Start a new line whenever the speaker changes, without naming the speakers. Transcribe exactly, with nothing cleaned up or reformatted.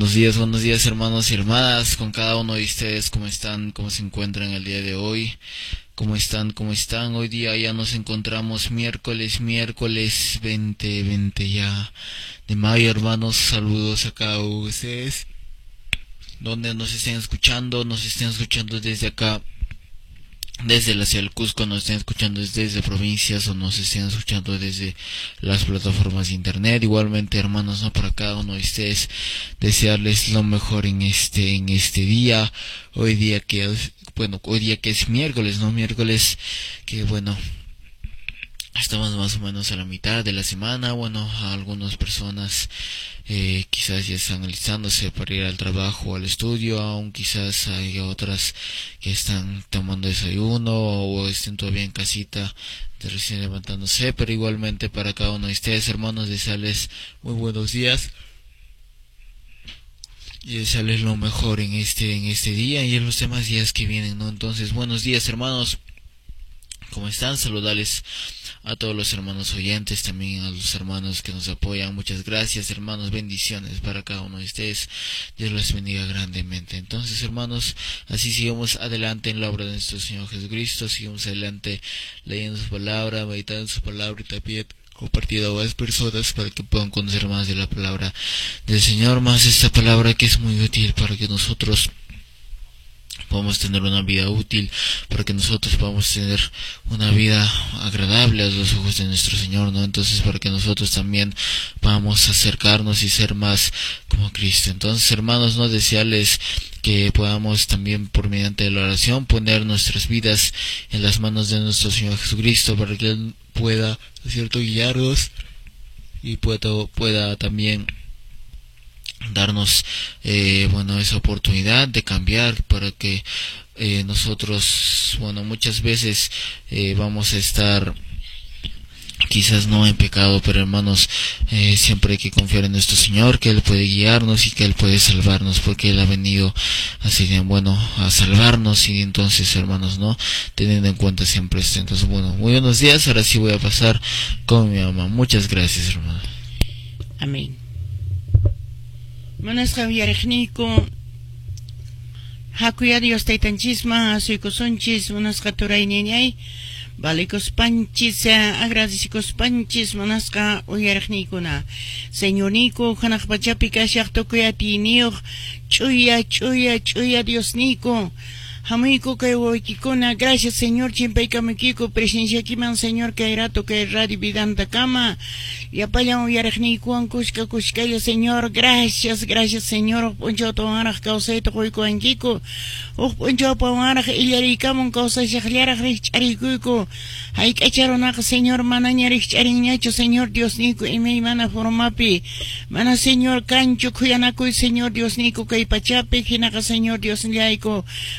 Buenos días, buenos días hermanos y hermanas, con cada uno de ustedes, ¿cómo están? ¿Cómo se encuentran el día de hoy? ¿Cómo están? ¿Cómo están? Hoy día ya nos encontramos miércoles, miércoles veinte, veinte ya de mayo, hermanos. Saludos a cada uno de ustedes, donde nos estén escuchando, nos estén escuchando desde acá, desde la ciudad del Cusco, nos estén escuchando desde provincias o nos estén escuchando desde las plataformas de internet. Igualmente, hermanos, no, para cada uno de ustedes desearles lo mejor en este en este día. Hoy día que es, bueno, hoy día que es miércoles, no miércoles que bueno, estamos más o menos a la mitad de la semana. Bueno, a algunas personas eh, quizás ya están alistándose para ir al trabajo o al estudio, aún quizás hay otras que están tomando desayuno o estén todavía en casita de recién levantándose, pero igualmente para cada uno de ustedes, hermanos, desearles muy buenos días y desearles lo mejor en este en este día y en los demás días que vienen, ¿no? Entonces, buenos días, hermanos. ¿Cómo están? Saludarles a todos los hermanos oyentes, también a los hermanos que nos apoyan. Muchas gracias, hermanos, bendiciones para cada uno de ustedes. Dios los bendiga grandemente. Entonces, hermanos, así sigamos adelante en la obra de nuestro Señor Jesucristo, sigamos adelante leyendo su palabra, meditando su palabra y también compartiendo a más personas para que puedan conocer más de la palabra del Señor, más esta palabra que es muy útil para que nosotros podamos tener una vida útil, para que nosotros podamos tener una vida agradable a los ojos de nuestro Señor, ¿no? Entonces, para que nosotros también podamos acercarnos y ser más como Cristo. Entonces, hermanos, no desearles que podamos también por mediante la oración poner nuestras vidas en las manos de nuestro Señor Jesucristo, para que Él pueda, ¿no es cierto?, guiarnos y pueda, pueda también darnos eh, bueno esa oportunidad de cambiar, para que eh, nosotros, bueno, muchas veces eh, vamos a estar quizás no en pecado, pero hermanos, eh, siempre hay que confiar en nuestro Señor, que Él puede guiarnos y que Él puede salvarnos, porque Él ha venido así de bueno a salvarnos. Y entonces, hermanos, no teniendo en cuenta siempre esto. Entonces, bueno, muy buenos días. Ahora sí voy a pasar con mi mamá. Muchas gracias, hermano.
Amén. Manasqa yaraqniyku hakuya Dios taytanchisman asuykusunchis, manasqa turayniñay valikuspanchis, agradecikuspanchis, manasqa uyaraqniykuna Señorniku hanaq pachapi kashaq tukuy atiniyuq ch'uya ch'uya ch'uya Diosniku hamuyku kay wawaykikuna. Gracias, Señor, chimpaykamukiku presenciakiman, Señor, kay rato kay radio vidanta kama yapallan uyaraqniykuwan kushka kushkalla, Señor. Gracias, gracias, Señor. Punchawta wanaraq kawsayta quykuwankiku, uq punchawpa wanaraq illariykamun kawsashaqllaraq rikch'arikuyku. Hayk'acharunaqa, Señor, manaña rikch'arinñachu, Señor Diosniku, imaymana formapi mana, Señor, kanchu kuyanakuy, Señor Diosniku, kay pachapi hinaqa, Señor Diosllayku